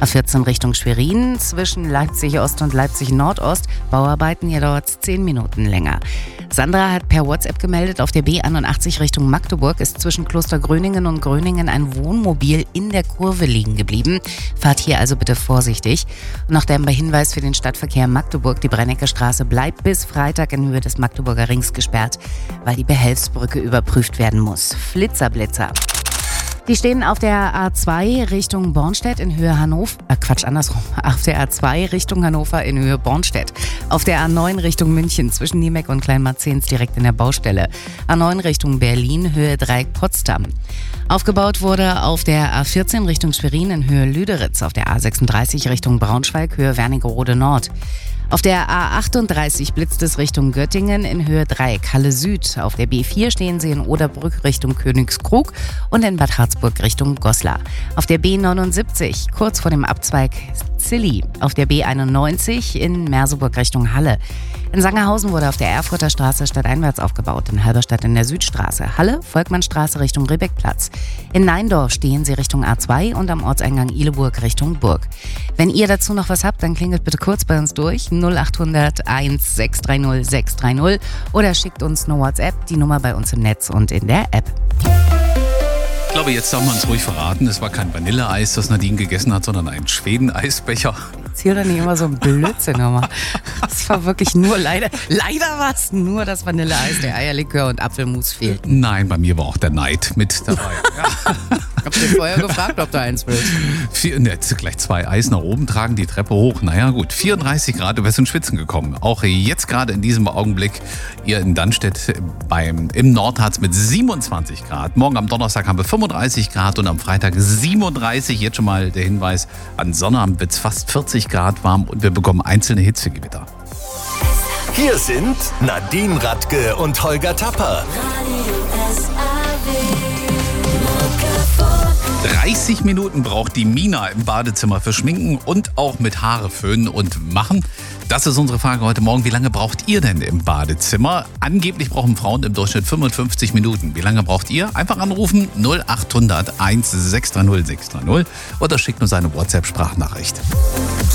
A14 Richtung Schwerin zwischen Leipzig Ost und Leipzig Nordost. Bauarbeiten, hier dauert es 10 Minuten länger. Sandra hat per WhatsApp gemeldet, auf der B81 Richtung Magdeburg ist zwischen Kloster Gröningen und Gröningen ein Wohnmobil in der Kurve liegen geblieben. Fahrt hier also bitte vorsichtig. Und noch der Hinweis für den Stadtverkehr Magdeburg. Die Brennecke-Straße bleibt bis Freitag in Höhe des Magdeburger Rings gesperrt, weil die Behelfsbrücke überprüft werden muss. Flitzer. Die stehen auf der A2 Richtung Bornstedt in Höhe Hannover, auf der A2 Richtung Hannover in Höhe Bornstedt. Auf der A9 Richtung München zwischen Niemeck und Kleinmarzens direkt in der Baustelle. A9 Richtung Berlin, Höhe Dreieck Potsdam. Aufgebaut wurde auf der A14 Richtung Schwerin in Höhe Lüderitz, auf der A36 Richtung Braunschweig, Höhe Wernigerode Nord. Auf der A38 blitzt es Richtung Göttingen in Höhe Dreieck Halle Süd. Auf der B4 stehen sie in Oderbrück Richtung Königskrug und in Bad Harzburg Richtung Goslar. Auf der B79 kurz vor dem Abzweig Zilli. Auf der B91 in Merseburg Richtung Halle. In Sangerhausen wurde auf der Erfurter Straße stadteinwärts aufgebaut. In Halberstadt in der Südstraße. Halle, Volkmannstraße Richtung Riebeckplatz. In Neindorf stehen sie Richtung A2 und am Ortseingang Ihleburg Richtung Burg. Wenn ihr dazu noch was habt, dann klingelt bitte kurz bei uns durch. 0800 1630 630 oder schickt uns eine WhatsApp, die Nummer bei uns im Netz und in der App. Ich glaube, jetzt darf man es ruhig verraten. Es war kein Vanilleeis, das Nadine gegessen hat, sondern ein Schweden-Eisbecher. Erzähl doch nicht immer so ein Blödsinn nochmal. Das war wirklich nur leider war es nur das Vanilleeis, der Eierlikör und Apfelmus fehlten. Nein, bei mir war auch der Neid mit dabei. Ja. Ich hab dir vorher gefragt, ob du eins willst. Jetzt gleich 2 Eis nach oben tragen, die Treppe hoch. Naja gut, 34 Grad, du bist ins Schwitzen gekommen. Auch jetzt gerade in diesem Augenblick ihr in Dannstedt im Nordharz mit 27 Grad. Morgen am Donnerstag haben wir 35 Grad und am Freitag 37. Jetzt schon mal der Hinweis, an Sonnabend wird es fast 40 Grad warm und wir bekommen einzelne Hitzegewitter. Hier sind Nadine Radke und Holger Tapper. 30 Minuten braucht die Mina im Badezimmer für Schminken und auch mit Haare föhnen und machen. Das ist unsere Frage heute Morgen. Wie lange braucht ihr denn im Badezimmer? Angeblich brauchen Frauen im Durchschnitt 55 Minuten. Wie lange braucht ihr? Einfach anrufen 0800 1630 630 oder schickt uns eine WhatsApp-Sprachnachricht.